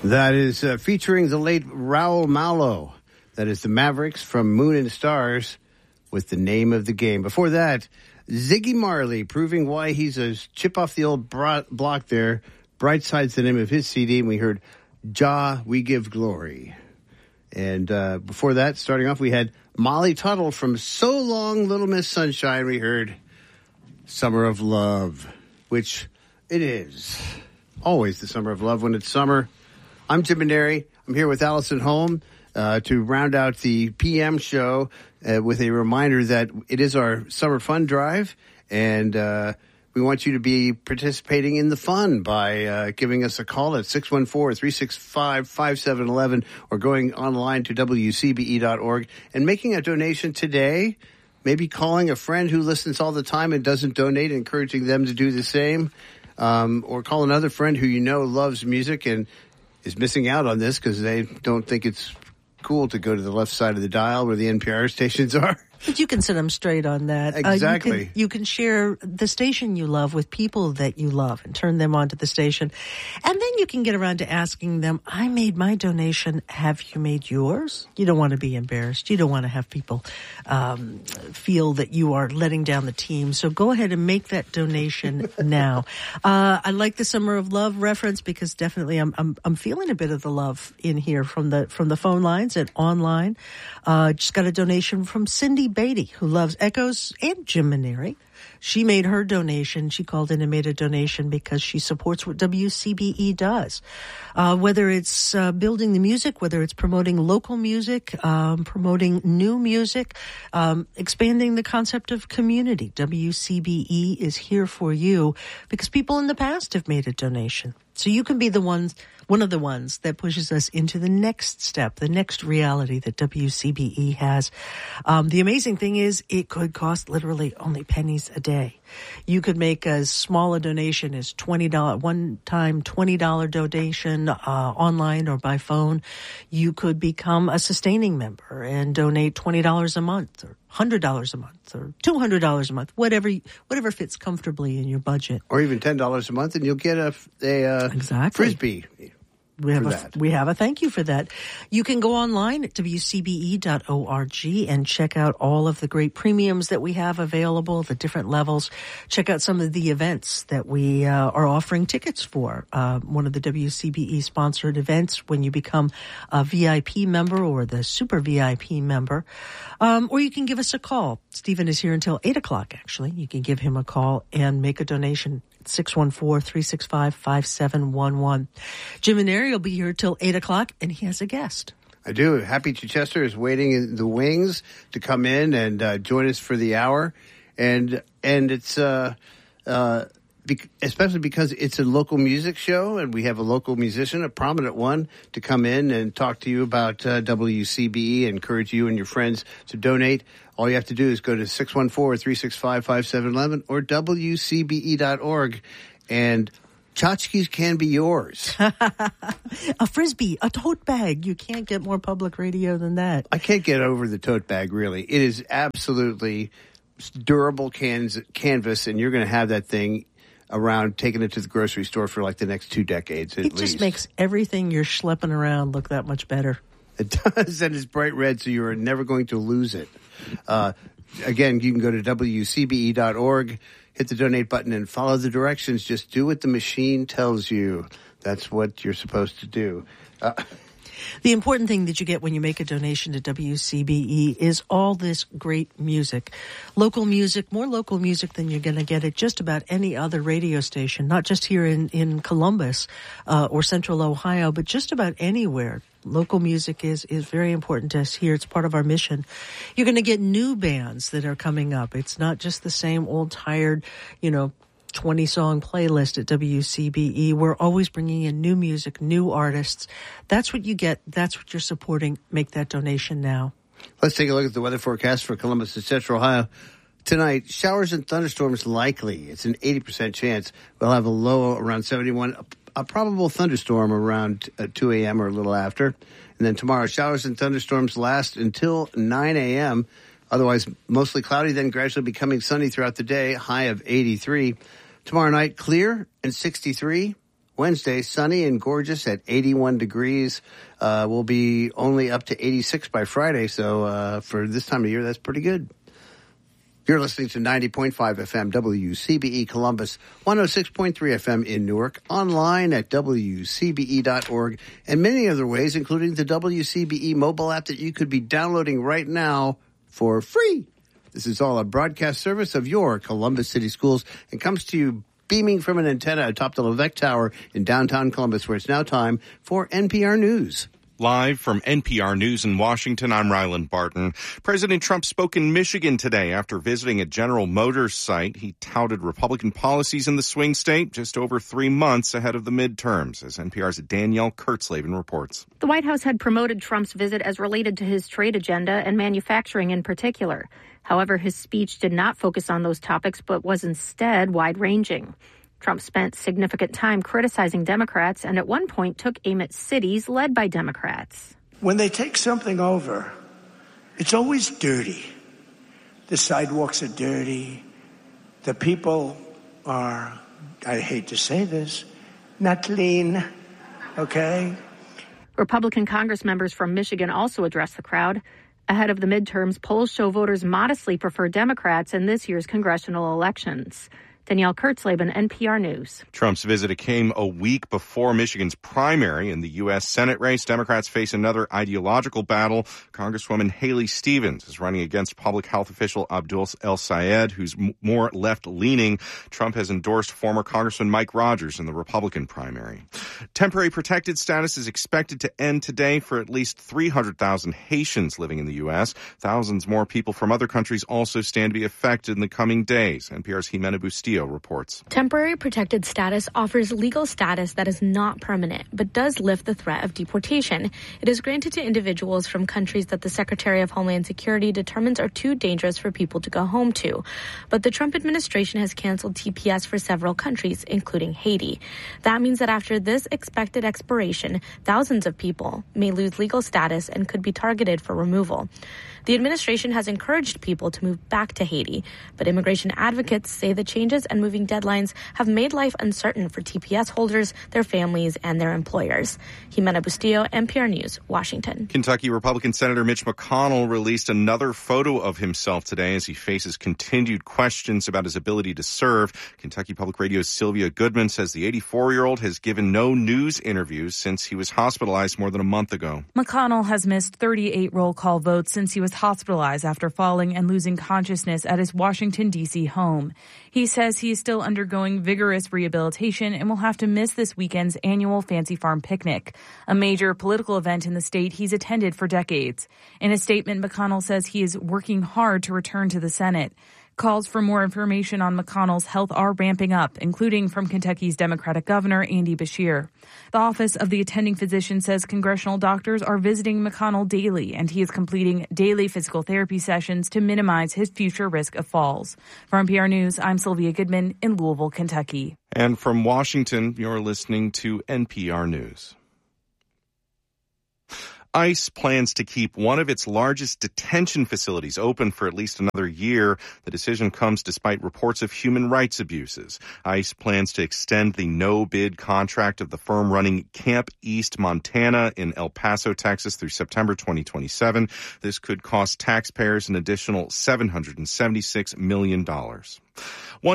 That is featuring the late Raul Malo. That is the Mavericks from Moon and Stars with The Name of the Game. Before that, Ziggy Marley, proving why he's a chip off the old block there. Brightside's the name of his CD, and we heard Jah, We Give Glory. And before that, starting off, we had Molly Tuttle from So Long, Little Miss Sunshine. We heard Summer of Love, which it is always the summer of love when it's summer. I'm Jim Maneri. I'm here with Allison Holm to round out the PM show with a reminder that it is our summer fun drive, and we want you to be participating in the fun by giving us a call at 614-365-5711 or going online to WCBE.org and making a donation today. Maybe calling a friend who listens all the time and doesn't donate, encouraging them to do the same. Or call another friend who you know loves music and is missing out on this because they don't think it's cool to go to the left side of the dial where the NPR stations are. But you can set them straight on that. Exactly. You can share the station you love with people that you love and turn them onto the station. And then you can get around to asking them, I made my donation. Have you made yours? You don't want to be embarrassed. You don't want to have people feel that you are letting down the team. So go ahead and make that donation now. I like the Summer of Love reference because definitely I'm feeling a bit of the love in here from the phone lines and online. Just got a donation from Cindy Beatty, who loves Echoes and Jim Maneri. She made her donation. She called in and made a donation because she supports what WCBE does. Whether it's building the music, whether it's promoting local music, promoting new music, expanding the concept of community. WCBE is here for you because people in the past have made a donation. So you can be one of the ones that pushes us into the next step, the next reality that WCBE has. The amazing thing is it could cost literally only pennies a day. You could make as small a donation as $20, one-time $20 donation online or by phone. You could become a sustaining member and donate $20 a month or $100 a month or $200 a month, whatever fits comfortably in your budget. Or even $10 a month, and you'll get a exactly. Frisbee. We have a thank you for that. You can go online at WCBE.org and check out all of the great premiums that we have available, the different levels. Check out some of the events that we are offering tickets for. One of the WCBE sponsored events when you become a VIP member or the super VIP member. Or you can give us a call. Stephen is here until 8 o'clock, actually. You can give him a call and make a donation. 614-365-5711. Jim Maneri will be here till 8 o'clock, and he has a guest. I do. Happy Chichester is waiting in the wings to come in and join us for the hour. And it's especially because it's a local music show, and we have a local musician, a prominent one, to come in and talk to you about WCBE, encourage you and your friends to donate. All you have to do is go to 614-365-5711 or WCBE.org, and tchotchkes can be yours. A Frisbee, a tote bag. You can't get more public radio than that. I can't get over the tote bag, really. It is absolutely durable canvas, and you're going to have that thing around, taking it to the grocery store for like the next 2 decades at least. It just makes everything you're schlepping around look that much better. It does, and it's bright red, so you're never going to lose it. Again, you can go to WCBE.org, hit the donate button, and follow the directions. Just do what the machine tells you. That's what you're supposed to do. The important thing that you get when you make a donation to WCBE is all this great music. Local music, more local music than you're going to get at just about any other radio station, not just here in Columbus or Central Ohio, but just about anywhere. Local music is very important to us here. It's part of our mission. You're going to get new bands that are coming up. It's not just the same old tired, 20-song playlist at WCBE. We're always bringing in new music, new artists. That's what you get. That's what you're supporting. Make that donation now. Let's take a look at the weather forecast for Columbus and Central Ohio. Tonight, showers and thunderstorms likely. It's an 80% chance. We'll have a low around 71. A probable thunderstorm around 2 a.m. or a little after. And then tomorrow, showers and thunderstorms last until 9 a.m. Otherwise, mostly cloudy, then gradually becoming sunny throughout the day, high of 83. Tomorrow night, clear and 63. Wednesday, sunny and gorgeous at 81 degrees. Will be only up to 86 by Friday. So for this time of year, that's pretty good. You're listening to 90.5 FM WCBE Columbus, 106.3 FM in Newark, online at WCBE.org, and many other ways, including the WCBE mobile app that you could be downloading right now for free. This is all a broadcast service of your Columbus City Schools and comes to you beaming from an antenna atop the Levesque Tower in downtown Columbus, where it's now time for NPR News. Live from NPR News in Washington, I'm Ryland Barton. President Trump spoke in Michigan today after visiting a General Motors site. He touted Republican policies in the swing state just over 3 months ahead of the midterms, as NPR's Danielle Kurtzleben reports. The White House had promoted Trump's visit as related to his trade agenda and manufacturing in particular. However, his speech did not focus on those topics, but was instead wide-ranging. Trump spent significant time criticizing Democrats and at one point took aim at cities led by Democrats. When they take something over, it's always dirty. The sidewalks are dirty. The people are, I hate to say this, not clean, okay? Republican Congress members from Michigan also addressed the crowd. Ahead of the midterms, polls show voters modestly prefer Democrats in this year's congressional elections. Danielle Kurtzleben, NPR News. Trump's visit came a week before Michigan's primary in the U.S. Senate race. Democrats face another ideological battle. Congresswoman Haley Stevens is running against public health official Abdul El-Sayed, who's more left-leaning. Trump has endorsed former Congressman Mike Rogers in the Republican primary. Temporary protected status is expected to end today for at least 300,000 Haitians living in the U.S. Thousands more people from other countries also stand to be affected in the coming days. NPR's Jimena Bustillo reports. Temporary protected status offers legal status that is not permanent, but does lift the threat of deportation. It is granted to individuals from countries that the Secretary of Homeland Security determines are too dangerous for people to go home to. But the Trump administration has canceled TPS for several countries, including Haiti. That means that after this expected expiration, thousands of people may lose legal status and could be targeted for removal. The administration has encouraged people to move back to Haiti, but immigration advocates say the changes and moving deadlines have made life uncertain for TPS holders, their families, and their employers. Jimena Bustillo, NPR News, Washington. Kentucky Republican Senator Mitch McConnell released another photo of himself today as he faces continued questions about his ability to serve. Kentucky Public Radio's Sylvia Goodman says the 84-year-old has given no news interviews since he was hospitalized more than a month ago. McConnell has missed 38 roll call votes since he was hospitalized after falling and losing consciousness at his Washington, D.C. home. He says he is still undergoing vigorous rehabilitation and will have to miss this weekend's annual Fancy Farm picnic, a major political event in the state he's attended for decades. In a statement, McConnell says he is working hard to return to the Senate. Calls for more information on McConnell's health are ramping up, including from Kentucky's Democratic Governor Andy Beshear. The Office of the Attending Physician says congressional doctors are visiting McConnell daily, and he is completing daily physical therapy sessions to minimize his future risk of falls. For NPR News, I'm Sylvia Goodman in Louisville, Kentucky. And from Washington, you're listening to NPR News. ICE plans to keep one of its largest detention facilities open for at least another year. The decision comes despite reports of human rights abuses. ICE plans to extend the no-bid contract of the firm running Camp East Montana in El Paso, Texas through September 2027. This could cost taxpayers an additional $776 million.